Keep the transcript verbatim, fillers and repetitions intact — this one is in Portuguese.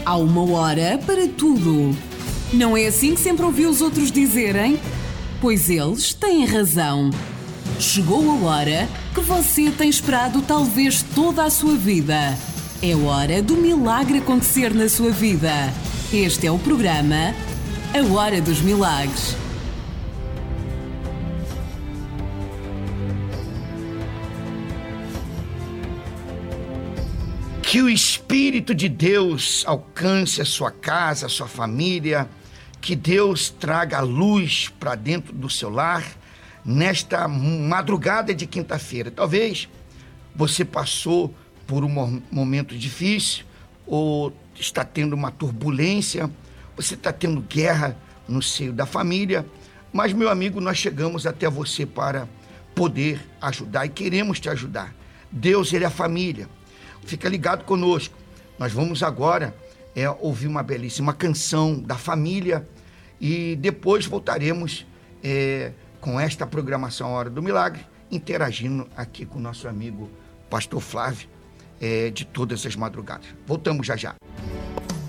Há uma hora para tudo. Não é assim que sempre ouvi os outros dizerem? Pois eles têm razão. Chegou a hora que você tem esperado talvez toda a sua vida. É hora do milagre acontecer na sua vida. Este é o programa A Hora dos Milagres. Que o Espírito de Deus alcance a sua casa, a sua família, que Deus traga a luz para dentro do seu lar nesta madrugada de quinta-feira. Talvez você passou por um momento difícil ou está tendo uma turbulência, você está tendo guerra no seio da família, mas, meu amigo, nós chegamos até você para poder ajudar e queremos te ajudar. Deus, Ele é a família. Fica ligado conosco. Nós vamos agora é, ouvir uma belíssima canção da família e depois voltaremos é, com esta programação Hora do Milagre, interagindo aqui com o nosso amigo Pastor Flávio, é, de todas as madrugadas. Voltamos já já.